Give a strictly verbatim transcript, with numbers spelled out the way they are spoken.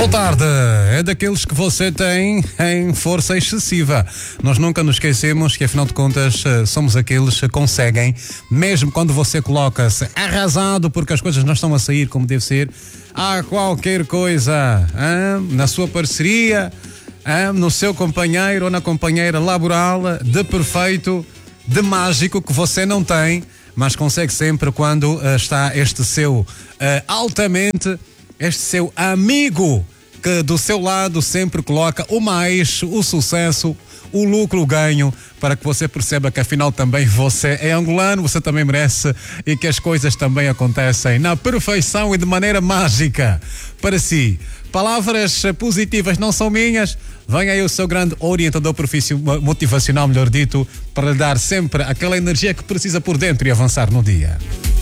Boa tarde, é daqueles que você tem em força excessiva. Nós nunca nos esquecemos que, afinal de contas, somos aqueles que conseguem, mesmo quando você coloca-se arrasado porque as coisas não estão a sair como deve ser, há qualquer coisa hein, na sua parceria, hein, no seu companheiro ou na companheira laboral, de perfeito, de mágico que você não tem, mas consegue sempre quando uh, está este seu uh, altamente, este seu amigo que do seu lado sempre coloca o mais, o sucesso, o lucro, o ganho, para que você perceba que afinal também você é angolano, você também merece e que as coisas também acontecem na perfeição e de maneira mágica para si. Palavras positivas não são minhas, vem aí o seu grande orientador motivacional, melhor dito, para lhe dar sempre aquela energia que precisa por dentro e avançar no dia.